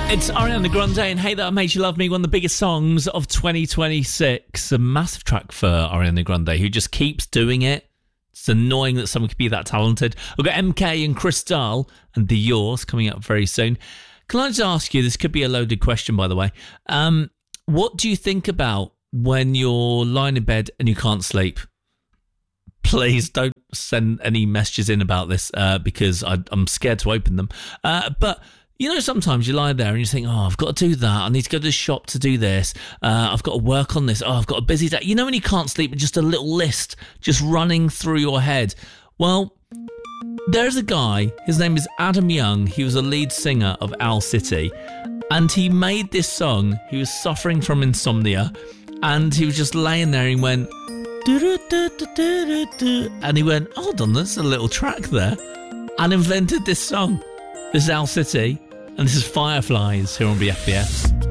It's Ariana Grande and Hey That Made You Love Me, one of the biggest songs of 2026. A massive track for Ariana Grande, who just keeps doing it. It's annoying that someone could be that talented. We've got MK and Crystal and The Yours coming up very soon. Can I just ask you, this could be a loaded question, by the way. What do you think about when you're lying in bed and you can't sleep? Please don't send any messages in about this because I'm scared to open them. But you know, sometimes you lie there and you think, oh, I've got to do that. I need to go to the shop to do this. I've got to work on this. Oh, I've got a busy day. You know when you can't sleep, just a little list just running through your head. Well, there's a guy. His name is Adam Young. He was a lead singer of Owl City. And he made this song. He was suffering from insomnia. And he was just laying there and he went... And he went, hold on, there's a little track there. And invented this song. This is Owl City. And this is Fireflies here on BFBS.